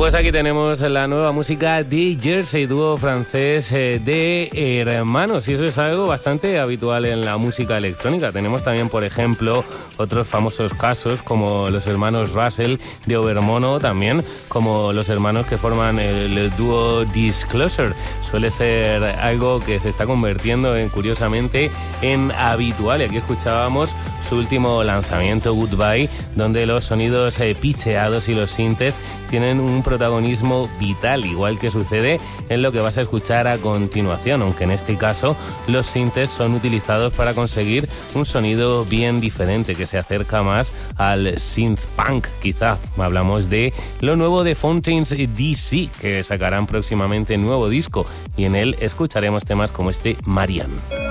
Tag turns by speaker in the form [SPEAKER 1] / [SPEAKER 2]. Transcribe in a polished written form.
[SPEAKER 1] Pues aquí tenemos la nueva música de Jersey, dúo francés de hermanos, y eso es algo bastante habitual en la música electrónica. Tenemos también, por ejemplo, otros famosos casos como los hermanos Russell de Overmono, también como los hermanos que forman el dúo Disclosure. Suele ser algo que se está convirtiendo curiosamente en habitual, y aquí escuchábamos su último lanzamiento, Goodbye, donde los sonidos pitcheados y los sintes tienen un protagonismo vital, igual que sucede en lo que vas a escuchar a continuación, aunque en este caso los sintes son utilizados para conseguir un sonido bien diferente, que se acerca más al synth punk, quizá. Hablamos de lo nuevo de Fountains DC, que sacarán próximamente nuevo disco, y en él escucharemos temas como este Marianne.